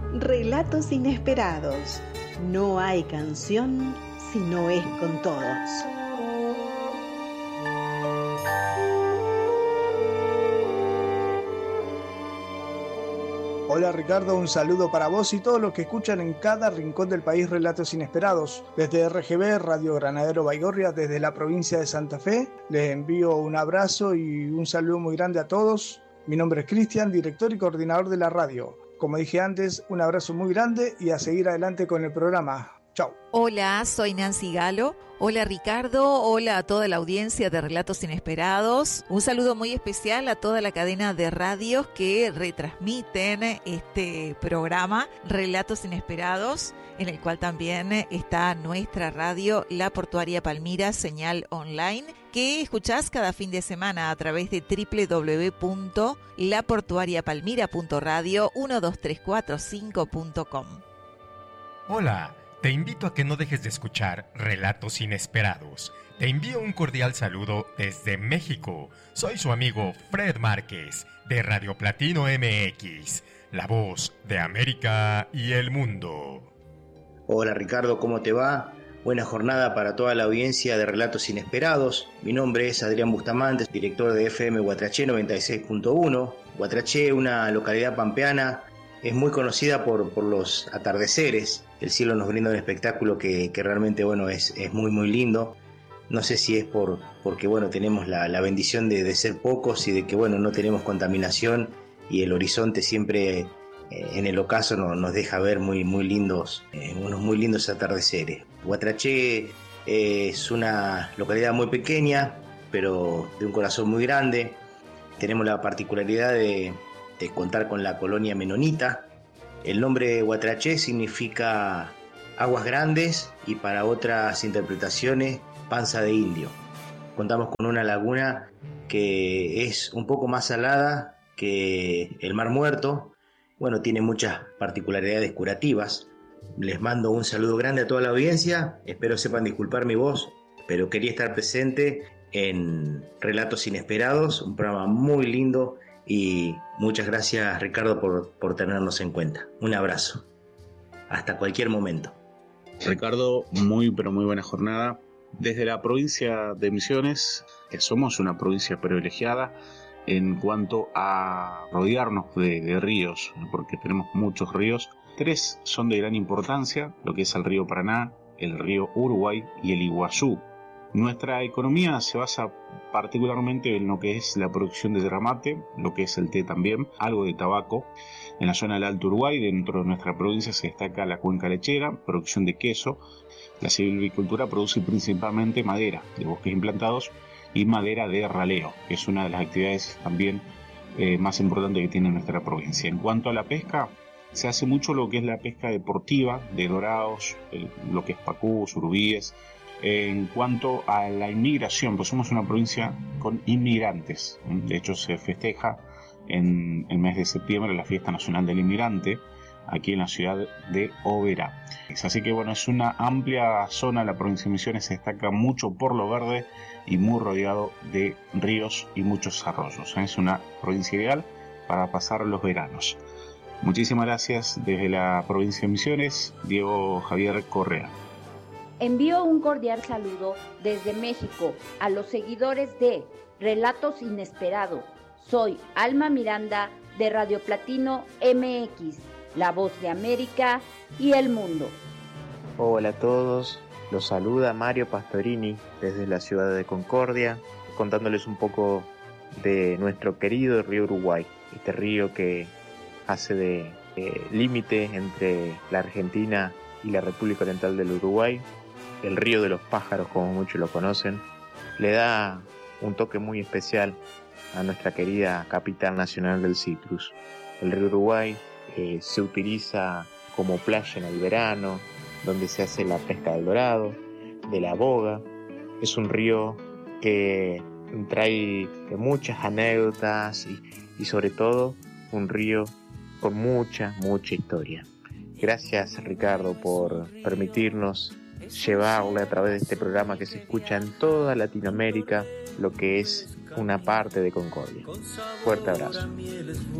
Relatos inesperados. No hay canción si no es con todos. Hola Ricardo, un saludo para vos y todos los que escuchan en cada rincón del país Relatos Inesperados. Desde RGB, Radio Granadero Baigorria, desde la provincia de Santa Fe, les envío un abrazo y un saludo muy grande a todos. Mi nombre es Cristian, director y coordinador de la radio. Como dije antes, un abrazo muy grande y a seguir adelante con el programa. Chao. Hola, soy Nancy Galo. Hola Ricardo, hola a toda la audiencia de Relatos Inesperados. Un saludo muy especial a toda la cadena de radios que retransmiten este programa Relatos Inesperados, en el cual también está nuestra radio La Portuaria Palmira, señal online, que escuchás cada fin de semana a través de www.laportuariapalmira.radio12345.com. Hola. Te invito a que no dejes de escuchar Relatos Inesperados. Te envío un cordial saludo desde México. Soy su amigo Fred Márquez, de Radio Platino MX, la voz de América y el mundo. Hola Ricardo, ¿cómo te va? Buena jornada para toda la audiencia de Relatos Inesperados. Mi nombre es Adrián Bustamante, director de FM Guatraché 96.1. Guatraché, una localidad pampeana, es muy conocida por los atardeceres. El cielo nos brinda un espectáculo que realmente es muy muy lindo. No sé si es porque tenemos la bendición de ser pocos y de que no tenemos contaminación, y el horizonte siempre en el ocaso nos deja ver muy lindos, unos muy lindos atardeceres. Guatraché es una localidad muy pequeña, pero de un corazón muy grande. Tenemos la particularidad de contar con la colonia menonita. El nombre Guatraché significa aguas grandes y para otras interpretaciones panza de indio. Contamos con una laguna que es un poco más salada que el Mar Muerto. Tiene muchas particularidades curativas. Les mando un saludo grande a toda la audiencia. Espero sepan disculpar mi voz, pero quería estar presente en Relatos Inesperados, un programa muy lindo. Y muchas gracias Ricardo por tenernos en cuenta. Un abrazo. Hasta cualquier momento. Ricardo, muy buena jornada. Desde la provincia de Misiones, que somos una provincia privilegiada en cuanto a rodearnos de ríos, porque tenemos muchos ríos. 3 son de gran importancia, lo que es el río Paraná, el río Uruguay y el Iguazú. Nuestra economía se basa particularmente en lo que es la producción de yerba mate, lo que es el té también, algo de tabaco. En la zona del Alto Uruguay, dentro de nuestra provincia, se destaca la cuenca lechera, producción de queso. La silvicultura produce principalmente madera de bosques implantados y madera de raleo, que es una de las actividades también más importantes que tiene nuestra provincia. En cuanto a la pesca, se hace mucho lo que es la pesca deportiva, de dorados, lo que es pacú, surubíes. En cuanto a la inmigración, pues somos una provincia con inmigrantes. De hecho, se festeja en el mes de septiembre la Fiesta Nacional del Inmigrante, aquí en la ciudad de Oberá. Así que es una amplia zona. La provincia de Misiones se destaca mucho por lo verde y muy rodeado de ríos y muchos arroyos. Es una provincia ideal para pasar los veranos. Muchísimas gracias. Desde la provincia de Misiones, Diego Javier Correa. Envío un cordial saludo desde México a los seguidores de Relatos Inesperados. Soy Alma Miranda de Radio Platino MX, la voz de América y el mundo. Hola a todos, los saluda Mario Pastorini desde la ciudad de Concordia, contándoles un poco de nuestro querido río Uruguay, este río que hace de límite entre la Argentina y la República Oriental del Uruguay. El río de los pájaros, como muchos lo conocen, le da un toque muy especial a nuestra querida capital nacional del citrus. El río Uruguay se utiliza como playa en el verano, donde se hace la pesca del dorado, de la boga. Es un río que trae muchas anécdotas y sobre todo un río con mucha historia. Gracias Ricardo por permitirnos llevarle a través de este programa que se escucha en toda Latinoamérica lo que es una parte de Concordia. Fuerte abrazo.